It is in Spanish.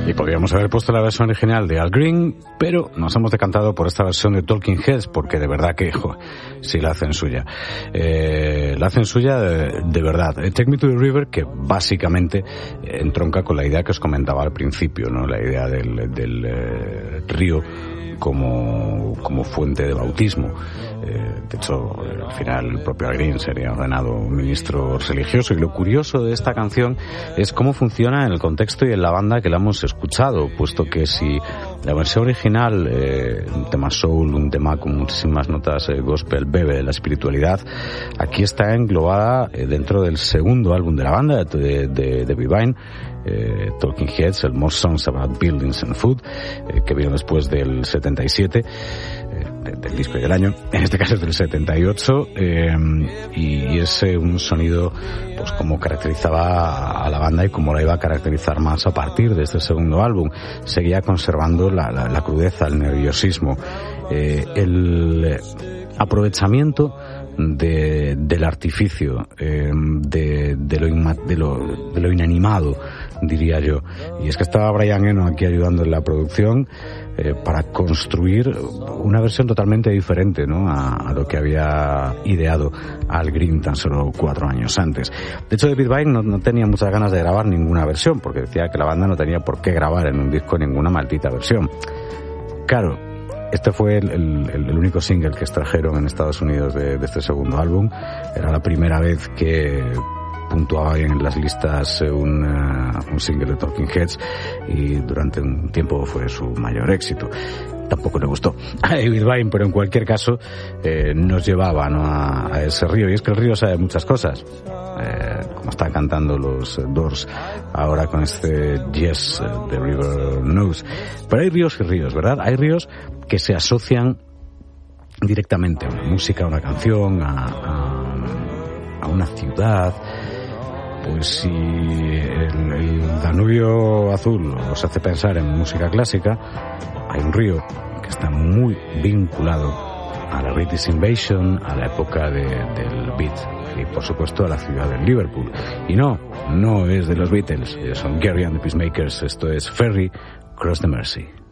Y podríamos haber puesto la versión original de Al Green, pero nos hemos decantado por esta versión de Talking Heads, porque de verdad que, sí la hacen suya. La hacen suya de verdad. Take Me to the River, que básicamente entronca con la idea que os comentaba al principio, ¿no? La idea del río como fuente de bautismo. De hecho, al final el propio Al Green sería ordenado ministro religioso, y lo curioso de esta canción es cómo funciona en el contexto y en la banda que la hemos escuchado, puesto que si la versión original, un tema soul, un tema con muchísimas notas gospel, bebe de la espiritualidad, aquí está englobada dentro del segundo álbum de la banda, de Divine, Talking Heads, el More Songs About Buildings and Food, que vino después del 77, del disco y del año, en este caso es del 78, y es un sonido pues como caracterizaba a la banda y como la iba a caracterizar más a partir de este segundo álbum. Seguía conservando la crudeza, el nerviosismo, el aprovechamiento del artificio, de lo inanimado, diría yo. Y es que estaba Brian Eno aquí ayudando en la producción para construir una versión totalmente diferente, ¿no?, a lo que había ideado Al Green tan solo 4 años antes. De hecho, David Vine no tenía muchas ganas de grabar ninguna versión, porque decía que la banda no tenía por qué grabar en un disco ninguna maldita versión. Claro, este fue el único single que extrajeron en Estados Unidos de este segundo álbum. Era la primera vez que puntuaba bien en las listas un single de Talking Heads, y durante un tiempo fue su mayor éxito. Tampoco le gustó a David Vine, pero en cualquier caso nos llevaba, ¿no?, a ese río. Y es que el río sabe muchas cosas, como están cantando los Doors ahora con este Yes, the River Knows. Pero hay ríos y ríos, ¿verdad? Hay ríos que se asocian directamente a una música, a una canción, a una ciudad. Pues si el Danubio azul os hace pensar en música clásica, hay un río que está muy vinculado a la British Invasion, a la época del beat, y por supuesto a la ciudad de Liverpool. Y no es de los Beatles, son Gary and the Peacemakers. Esto es Ferry Cross the Mersey.